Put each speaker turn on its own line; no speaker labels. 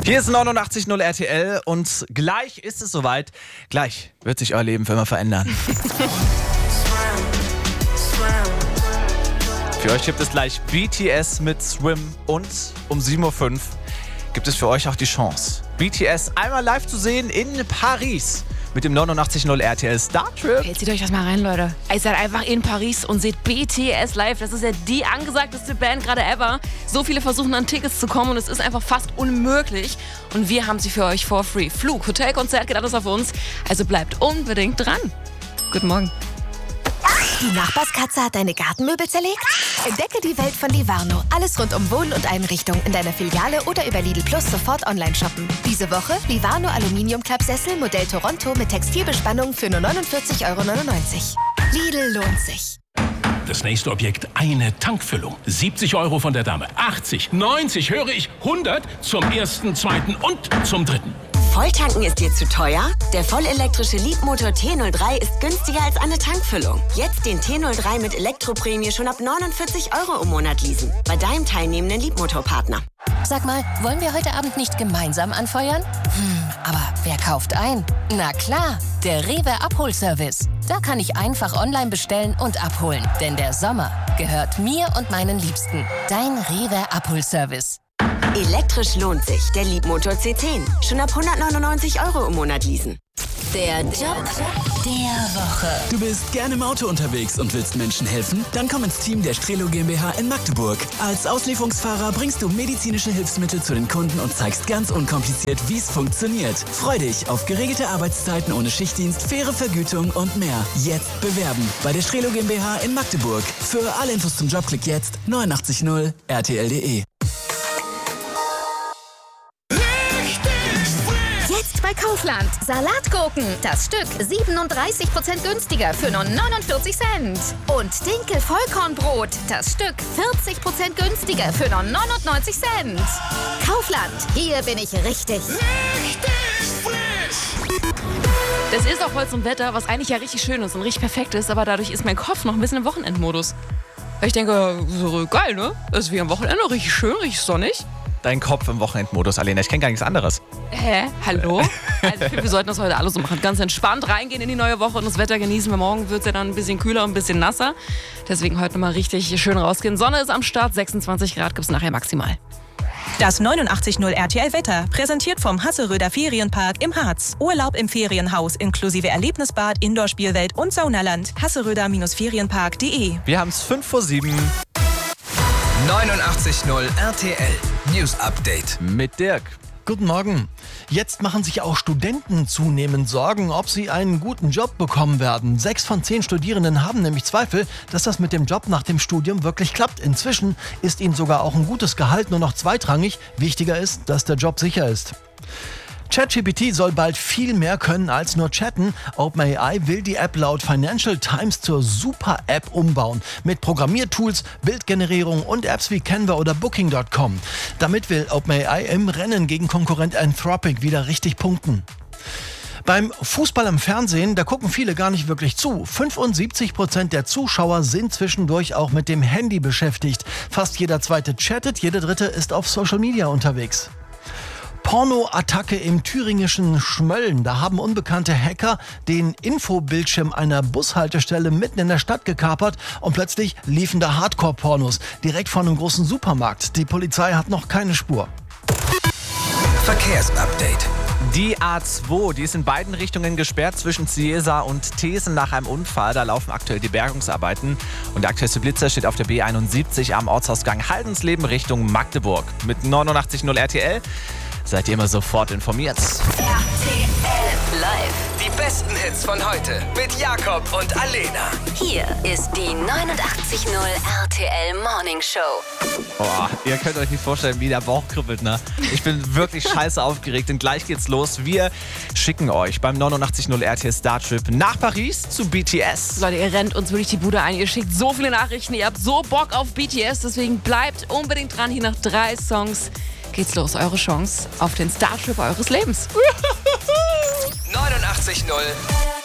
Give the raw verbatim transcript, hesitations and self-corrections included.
Hier ist neunundachtzig Komma null R T L und gleich ist es soweit. Gleich wird sich euer Leben für immer verändern. Für euch gibt es gleich B T S mit Swim und um sieben Uhr fünf gibt es für euch auch die Chance, B T S einmal live zu sehen in Paris mit dem neunundachtzig Komma null R T L Star Trip.
Hey, zieht euch das mal rein, Leute. Ihr seid einfach in Paris und seht B T S live. Das ist ja die angesagteste Band gerade ever. So viele versuchen an Tickets zu kommen und es ist einfach fast unmöglich. Und wir haben sie für euch for free. Flug, Hotel, Konzert, geht alles auf uns. Also bleibt unbedingt dran. Guten Morgen.
Die Nachbarskatze hat deine Gartenmöbel zerlegt? Entdecke die Welt von Livarno. Alles rund um Wohn- und Einrichtung in deiner Filiale oder über Lidl Plus sofort online shoppen. Diese Woche Livarno Aluminium-Klappsessel Modell Toronto mit Textilbespannung für nur neunundvierzig Euro neunundneunzig. Lidl lohnt sich.
Das nächste Objekt, eine Tankfüllung. siebzig Euro von der Dame, achtzig, neunzig, höre ich, hundert zum ersten, zweiten und zum dritten.
Volltanken ist dir zu teuer? Der vollelektrische Leapmotor T null drei ist günstiger als eine Tankfüllung. Jetzt den T null drei mit Elektroprämie schon ab neunundvierzig Euro im Monat leasen. Bei deinem teilnehmenden Leapmotor-Partner.
Sag mal, wollen wir heute Abend nicht gemeinsam anfeuern? Hm, aber wer kauft ein? Na klar, der Rewe Abholservice. Da kann ich einfach online bestellen und abholen. Denn der Sommer gehört mir und meinen Liebsten. Dein Rewe Abholservice.
Elektrisch lohnt sich. Der Leapmotor C zehn. Schon ab hundertneunundneunzig Euro im Monat leasen.
Der Job der Woche.
Du bist gerne im Auto unterwegs und willst Menschen helfen? Dann komm ins Team der Strelo GmbH in Magdeburg. Als Auslieferungsfahrer bringst du medizinische Hilfsmittel zu den Kunden und zeigst ganz unkompliziert, wie es funktioniert. Freu dich auf geregelte Arbeitszeiten ohne Schichtdienst, faire Vergütung und mehr. Jetzt bewerben bei der Strelo GmbH in Magdeburg. Für alle Infos zum Job klick jetzt neunundachtzig Komma null R T L punkt de.
Bei Kaufland. Salatgurken. Das Stück siebenunddreißig Prozent günstiger für nur neunundvierzig Cent. Und Dinkel-Vollkornbrot. Das Stück vierzig Prozent günstiger für nur neunundneunzig Cent. Kaufland. Hier bin ich richtig.
Richtig frisch!
Das ist auch heute so ein Wetter, was eigentlich ja richtig schön ist und richtig perfekt ist, aber dadurch ist mein Kopf noch ein bisschen im Wochenendmodus. Weil ich denke, so geil, ne? Das ist wie am Wochenende, richtig schön, richtig sonnig.
Dein Kopf im Wochenendmodus, Alena. Ich kenne gar nichts anderes.
Hä? Hallo? Also ich finde, wir sollten das heute alle so machen. Ganz entspannt reingehen in die neue Woche und das Wetter genießen. Weil morgen wird es ja dann ein bisschen kühler und ein bisschen nasser. Deswegen heute mal richtig schön rausgehen. Sonne ist am Start, sechsundzwanzig Grad gibt es nachher maximal.
Das neunundachtzig Komma null R T L Wetter, präsentiert vom Hasseröder Ferienpark im Harz. Urlaub im Ferienhaus inklusive Erlebnisbad, Indoor-Spielwelt und Saunaland. hasseröder Ferienpark punkt de.
Wir haben es fünf vor sieben.
neunundachtzig Komma null R T L News Update
Mit Dirk.
Guten Morgen. Jetzt machen sich auch Studenten zunehmend Sorgen, ob sie einen guten Job bekommen werden. Sechs von zehn Studierenden haben nämlich Zweifel, dass das mit dem Job nach dem Studium wirklich klappt. Inzwischen ist ihnen sogar auch ein gutes Gehalt nur noch zweitrangig. Wichtiger ist, dass der Job sicher ist. ChatGPT soll bald viel mehr können als nur chatten. OpenAI will die App laut Financial Times zur Super-App umbauen. Mit Programmiertools, Bildgenerierung und Apps wie Canva oder Booking Punkt com. Damit will OpenAI im Rennen gegen Konkurrent Anthropic wieder richtig punkten. Beim Fußball im Fernsehen, da gucken viele gar nicht wirklich zu. fünfundsiebzig Prozent der Zuschauer sind zwischendurch auch mit dem Handy beschäftigt. Fast jeder zweite chattet, jeder dritte ist auf Social Media unterwegs. Porno-Attacke im thüringischen Schmölln. Da haben unbekannte Hacker den Infobildschirm einer Bushaltestelle mitten in der Stadt gekapert und plötzlich liefen da Hardcore-Pornos direkt vor einem großen Supermarkt. Die Polizei hat noch keine Spur.
Verkehrsupdate.
Die A zwei, die ist in beiden Richtungen gesperrt zwischen Ciesa und Thesen nach einem Unfall. Da laufen aktuell die Bergungsarbeiten. Und der aktuellste Blitzer steht auf der B einundsiebzig am Ortsausgang Haldensleben Richtung Magdeburg. Mit neunundachtzig Komma null R T L seid ihr immer sofort informiert.
R T L live. Die besten Hits von heute mit Jakob und Alena.
Hier ist die neunundachtzig Komma null R T L Morning Show.
Boah, ihr könnt euch nicht vorstellen, wie der Bauch kribbelt, ne? Ich bin wirklich scheiße aufgeregt, denn gleich geht's los. Wir schicken euch beim neunundachtzig Komma null R T L Star Trip nach Paris zu B T S.
Leute, ihr rennt uns wirklich die Bude ein. Ihr schickt so viele Nachrichten, ihr habt so Bock auf B T S. Deswegen bleibt unbedingt dran. Hier nach drei Songs geht's los. Eure Chance auf den Star Trip eures Lebens.
neunundachtzig Komma null